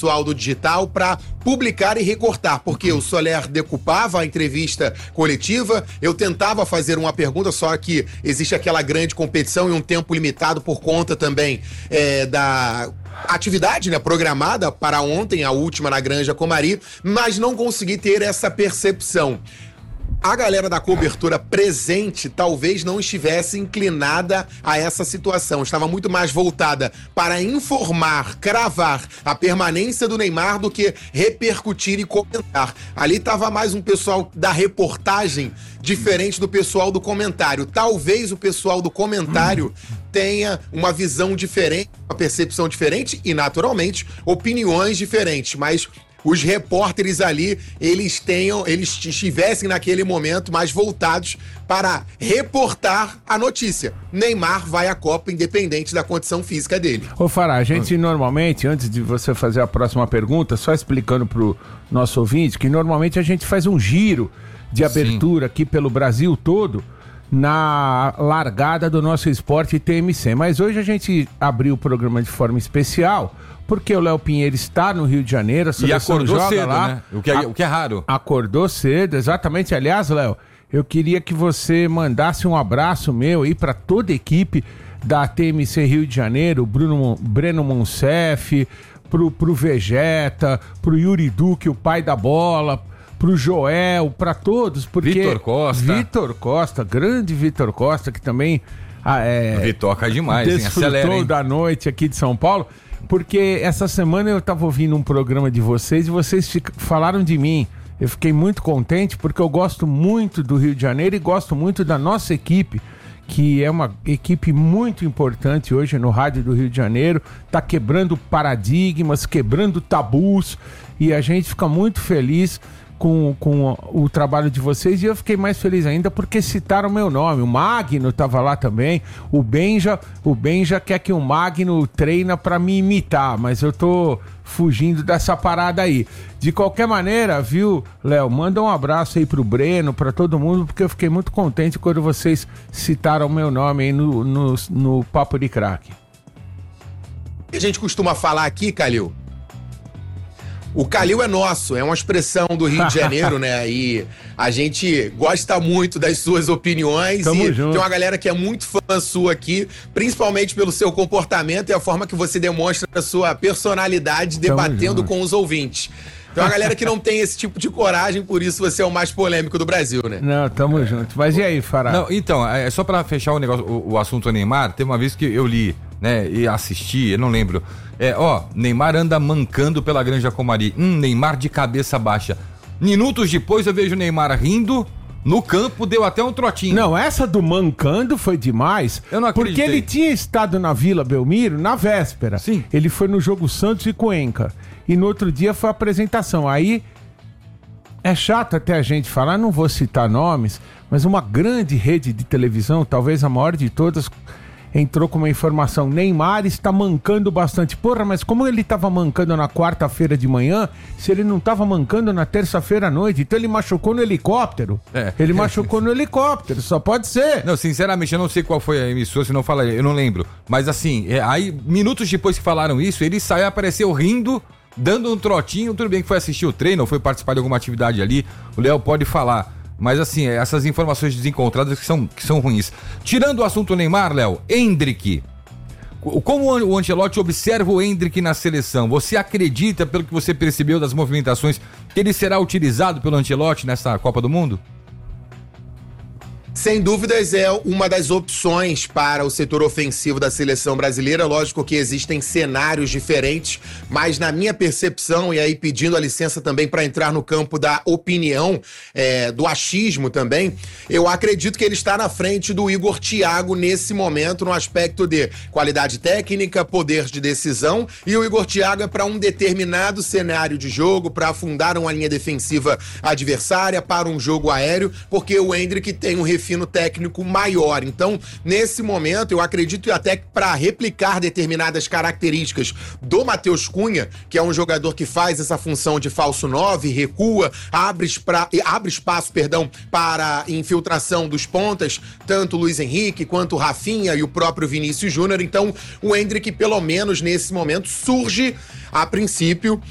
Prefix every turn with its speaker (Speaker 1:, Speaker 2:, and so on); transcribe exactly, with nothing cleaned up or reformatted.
Speaker 1: pessoal do digital para publicar e recortar, porque o Soler decupava a entrevista coletiva, eu tentava fazer uma pergunta, só que existe aquela grande competição e um tempo limitado por conta também é, da atividade, né, programada para ontem, a última na Granja Comari, mas não consegui ter essa percepção. A galera da cobertura presente talvez não estivesse inclinada a essa situação. Estava muito mais voltada para informar, cravar a permanência do Neymar do que repercutir e comentar. Ali estava mais um pessoal da reportagem diferente do pessoal do comentário. Talvez o pessoal do comentário tenha uma visão diferente, uma percepção diferente e, naturalmente, opiniões diferentes, mas os repórteres ali, eles tenham, eles estivessem naquele momento mais voltados para reportar a notícia. Neymar vai à Copa independente da condição física dele.
Speaker 2: Ô Fará, a gente normalmente, antes de você fazer a próxima pergunta, só explicando pro nosso ouvinte, que normalmente a gente faz um giro de abertura Sim. aqui pelo Brasil todo, na largada do nosso esporte T M C. Mas hoje a gente abriu o programa de forma especial, porque o Léo Pinheiro está no Rio de Janeiro, a seleção
Speaker 3: e acordou
Speaker 2: joga
Speaker 3: cedo,
Speaker 2: lá,
Speaker 3: né? O que, é, o que é raro.
Speaker 2: Acordou cedo, exatamente. Aliás, Léo, eu queria que você mandasse um abraço meu aí para toda a equipe da T M C Rio de Janeiro, Bruno, Breno Monsef, pro, pro Vegeta, pro Yuri Duque, o pai da bola, pro Joel, para todos, porque...
Speaker 3: Vitor Costa.
Speaker 2: Vitor Costa, grande Vitor Costa, que também... Ah, é,
Speaker 3: Vitor cai demais,
Speaker 2: desfrutou
Speaker 3: hein? Acelera, hein?
Speaker 2: da noite aqui de São Paulo, porque essa semana eu tava ouvindo um programa de vocês e vocês fica, falaram de mim. Eu fiquei muito contente porque eu gosto muito do Rio de Janeiro e gosto muito da nossa equipe, que é uma equipe muito importante hoje no rádio do Rio de Janeiro, tá quebrando paradigmas, quebrando tabus, e a gente fica muito feliz com, com o trabalho de vocês, e eu fiquei mais feliz ainda porque citaram meu nome. O Magno estava lá também, o Benja, o Benja quer que o Magno treina para me imitar, mas eu tô fugindo dessa parada aí. De qualquer maneira, viu, Léo, manda um abraço aí pro Breno, para todo mundo, porque eu fiquei muito contente quando vocês citaram meu nome aí no, no, no Papo de Craque.
Speaker 1: A gente costuma falar aqui, Calil, o Calil é nosso, é uma expressão do Rio de Janeiro, né? E a gente gosta muito das suas opiniões.
Speaker 2: Tamo
Speaker 1: e
Speaker 2: junto.
Speaker 1: Tem uma galera que é muito fã sua aqui, principalmente pelo seu comportamento e a forma que você demonstra a sua personalidade debatendo com os ouvintes. Tem uma galera que não tem esse tipo de coragem, por isso você é o mais polêmico do Brasil, né?
Speaker 2: Não, tamo é. junto. Mas e aí, Fará?
Speaker 3: Não, então, é só pra fechar o negócio, o, o assunto Neymar, teve uma vez que eu li, né, e assisti, eu não lembro. É, ó, Neymar anda mancando pela Granja Comari. Hum, Neymar de cabeça baixa. Minutos depois eu vejo o Neymar rindo. No campo deu até um trotinho.
Speaker 2: Não, essa do mancando foi demais.
Speaker 3: Eu não acreditei.
Speaker 2: Porque ele tinha estado na Vila Belmiro na véspera.
Speaker 3: Sim.
Speaker 2: Ele foi no jogo Santos e Cuenca. E no outro dia foi a apresentação. Aí é chato até a gente falar, não vou citar nomes, mas uma grande rede de televisão, talvez a maior de todas, entrou com uma informação: Neymar está mancando bastante. Porra, mas como ele estava mancando na quarta-feira de manhã, se ele não estava mancando na terça-feira à noite? Então ele machucou no helicóptero. É. Ele machucou no helicóptero, só pode ser.
Speaker 3: Não, sinceramente, eu não sei qual foi a emissora, se não fala, eu não lembro. Mas assim, é, aí, minutos depois que falaram isso, ele saiu, apareceu rindo, dando um trotinho. Tudo bem que foi assistir o treino, ou foi participar de alguma atividade ali, o Léo pode falar. Mas assim, essas informações desencontradas que são, que são ruins. Tirando o assunto Neymar, Léo, Endrick. Como o Ancelotti observa o Endrick na seleção? Você acredita, pelo que você percebeu das movimentações, que ele será utilizado pelo Ancelotti nessa Copa do Mundo?
Speaker 1: Sem dúvidas é uma das opções para o setor ofensivo da seleção brasileira. Lógico que existem cenários diferentes, mas na minha percepção, e aí pedindo a licença também para entrar no campo da opinião, é, do achismo também, eu acredito que ele está na frente do Igor Thiago nesse momento, no aspecto de qualidade técnica, poder de decisão, e o Igor Thiago é para um determinado cenário de jogo, para afundar uma linha defensiva adversária, para um jogo aéreo, porque o Endrick tem um refino técnico maior. Então, nesse momento, eu acredito até que para replicar determinadas características do Matheus Cunha, que é um jogador que faz essa função de falso nove, recua, abre, espra... abre espaço, perdão, para infiltração dos pontas, tanto o Luiz Henrique quanto o Rafinha e o próprio Vinícius Júnior. Então, o Endrick, pelo menos nesse momento, surge a princípio